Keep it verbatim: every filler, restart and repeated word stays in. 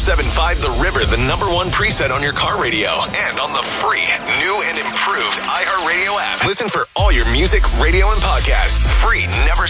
seven five The River, the number one preset on your car radio. And on the free, new and improved iHeartRadio app. Listen for all your music, radio, and podcasts. Free, never